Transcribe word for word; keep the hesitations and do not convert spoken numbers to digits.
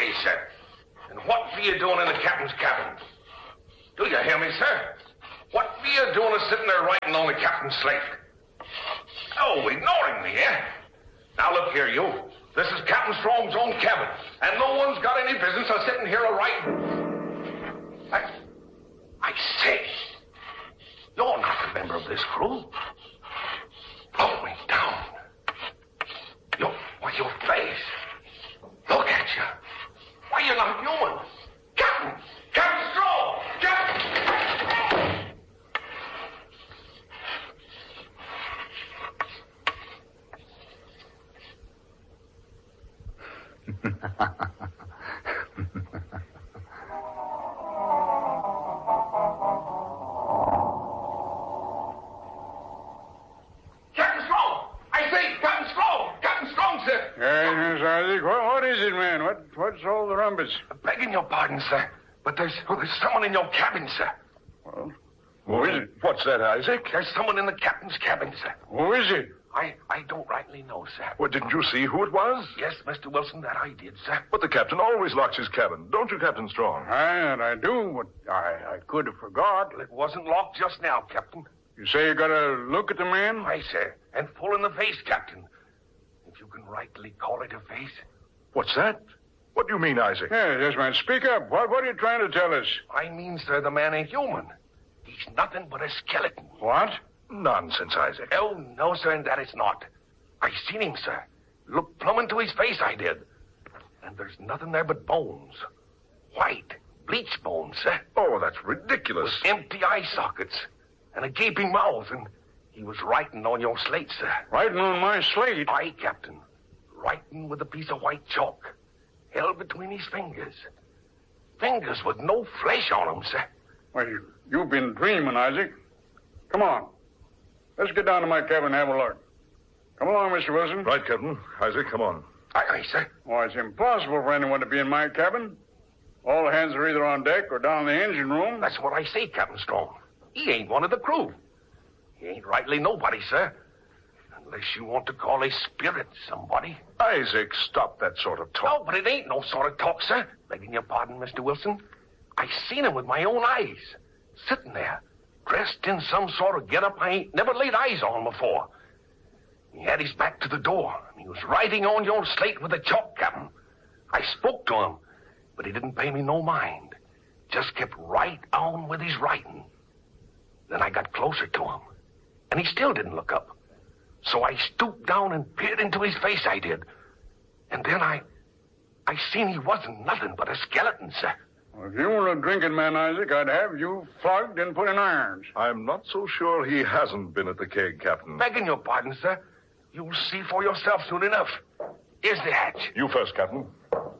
say, sir? And what were you doing in the captain's cabin? Do you hear me, sir? What were you doing sitting there writing on the captain's slate? Oh, ignoring me, eh? Now, look here, you. This is Captain Strong's own cabin, and no one's got any business of sitting here a-writing. I... I say, you're not a member of this crew. Look me down. Your, why, your face. Look at you. Why, you're not human. Captain! Captain Strong! Captain! Captain Strong! I say, Captain Strong! Captain Strong, sir! Yes, yes, Isaac. What, what is it, man? What, what's all the rumpus? Begging your pardon, sir, but there's, oh, there's someone in your cabin, sir. Well, who is it? What's that, Isaac? There's someone in the captain's cabin, sir. Who is it? I, I don't rightly know, sir. Well, didn't you see who it was? Yes, Mister Wilson, that I did, sir. But the captain always locks his cabin. Don't you, Captain Strong? I, I do, but I, I could have forgot. Well, it wasn't locked just now, Captain. You say you got to look at the man? Aye, sir, and full in the face, Captain. If you can rightly call it a face. What's that? What do you mean, Isaac? Yes, yes, man. Speak up. What, what are you trying to tell us? I mean, sir, the man ain't human. He's nothing but a skeleton. What? Nonsense, Isaac. Oh, no, sir, and that it's not. I seen him, sir. Looked plumb into his face, I did. And there's nothing there but bones. White, bleached bones, sir. Oh, that's ridiculous. With empty eye sockets and a gaping mouth, and he was writing on your slate, sir. Writing on my slate? Aye, Captain. Writing with a piece of white chalk held between his fingers. Fingers with no flesh on them, sir. Well, you, you've been dreaming, Isaac. Come on. Let's get down to my cabin and have a look. Come along, Mister Wilson. Right, Captain. Isaac, come on. Aye, aye, sir. Oh, it's impossible for anyone to be in my cabin. All hands are either on deck or down in the engine room. That's what I say, Captain Strong. He ain't one of the crew. He ain't rightly nobody, sir. Unless you want to call a spirit somebody. Isaac, stop that sort of talk. No, but it ain't no sort of talk, sir. Begging your pardon, Mister Wilson. I seen him with my own eyes. Sitting there, dressed in some sort of get-up I ain't never laid eyes on before. He had his back to the door, and he was writing on your slate with a chalk, Captain. I spoke to him, but he didn't pay me no mind. Just kept right on with his writing. Then I got closer to him, and he still didn't look up. So I stooped down and peered into his face, I did. And then I... I seen he wasn't nothing but a skeleton, sir. Well, if you were a drinking man, Isaac, I'd have you flogged and put in irons. I'm not so sure he hasn't been at the keg, Captain. Begging your pardon, sir. You'll see for yourself soon enough. Here's the hatch. You first, Captain.